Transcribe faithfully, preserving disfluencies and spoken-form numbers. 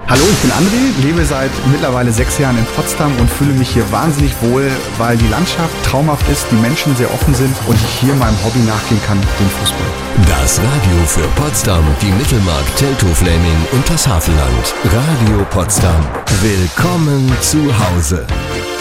Hallo, ich bin André, lebe seit mittlerweile sechs Jahren in Potsdam und fühle mich hier wahnsinnig wohl, weil die Landschaft traumhaft ist, die Menschen sehr offen sind und ich hier meinem Hobby nachgehen kann, dem Fußball. Das Radio für Potsdam, die Mittelmark, Teltow-Fläming und das Hafenland. Radio Potsdam. Willkommen zu Hause.